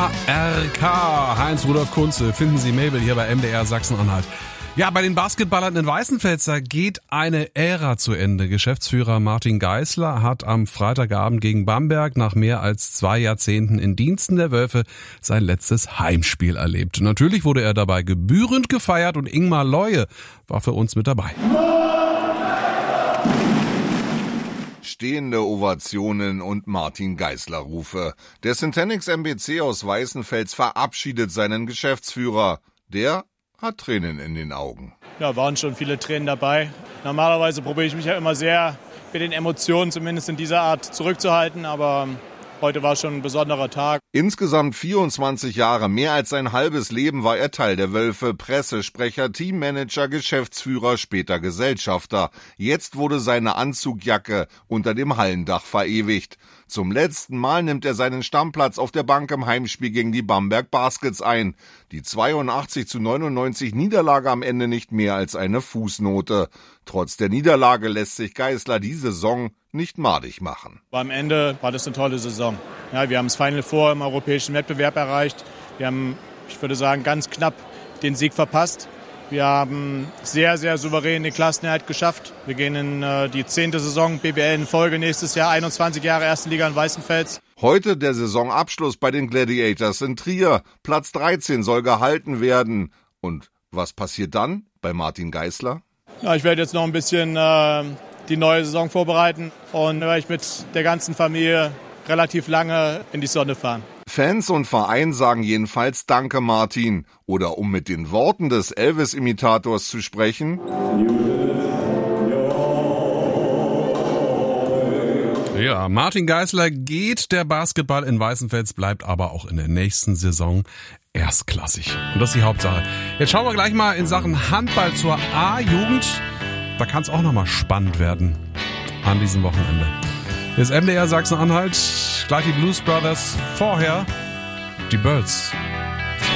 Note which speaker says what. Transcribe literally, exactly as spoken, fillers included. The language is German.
Speaker 1: A R K. Heinz-Rudolf Kunze. Finden Sie Mabel hier bei M D R Sachsen-Anhalt. Ja, bei den Basketballern in Weißenfels, da geht eine Ära zu Ende. Geschäftsführer Martin Geisler hat am Freitagabend gegen Bamberg nach mehr als zwei Jahrzehnten in Diensten der Wölfe sein letztes Heimspiel erlebt. Natürlich wurde er dabei gebührend gefeiert und Ingmar Leue war für uns mit dabei.
Speaker 2: Stehende Ovationen und Martin Geisler-Rufe. Der Syntanix M B C aus Weißenfels verabschiedet seinen Geschäftsführer. Der hat Tränen in den Augen.
Speaker 3: Ja, waren schon viele Tränen dabei. Normalerweise probiere ich mich ja immer sehr mit den Emotionen, zumindest in dieser Art, zurückzuhalten, aber heute war schon ein besonderer Tag.
Speaker 2: Insgesamt vierundzwanzig Jahre, mehr als sein halbes Leben war er Teil der Wölfe, Pressesprecher, Teammanager, Geschäftsführer, später Gesellschafter. Jetzt wurde seine Anzugjacke unter dem Hallendach verewigt. Zum letzten Mal nimmt er seinen Stammplatz auf der Bank im Heimspiel gegen die Bamberg Baskets ein. Die zweiundachtzig zu neunundneunzig Niederlage am Ende nicht mehr als eine Fußnote. Trotz der Niederlage lässt sich Geisler die Saison nicht madig machen.
Speaker 3: Am Ende war das eine tolle Saison. Ja, wir haben das Final Four im europäischen Wettbewerb erreicht. Wir haben, ich würde sagen, ganz knapp den Sieg verpasst. Wir haben sehr, sehr souverän den Klassenerhalt geschafft. Wir gehen in äh, die zehnte Saison B B L in Folge nächstes Jahr, einundzwanzig Jahre erste Liga in Weißenfels.
Speaker 2: Heute der Saisonabschluss bei den Gladiators in Trier. Platz dreizehn soll gehalten werden. Und was passiert dann bei Martin Geisler?
Speaker 3: Ja, ich werde jetzt noch ein bisschen äh, die neue Saison vorbereiten und werde ich mit der ganzen Familie relativ lange in die Sonne fahren.
Speaker 2: Fans und Verein sagen jedenfalls Danke, Martin. Oder um mit den Worten des Elvis-Imitators zu sprechen:
Speaker 1: Ja, Martin Geisler geht, der Basketball in Weißenfels bleibt aber auch in der nächsten Saison erstklassig. Und das ist die Hauptsache. Jetzt schauen wir gleich mal in Sachen Handball zur A-Jugend. Da kann es auch nochmal spannend werden an diesem Wochenende. Hier ist M D R Sachsen-Anhalt, gleich die Blues Brothers, vorher die Birds.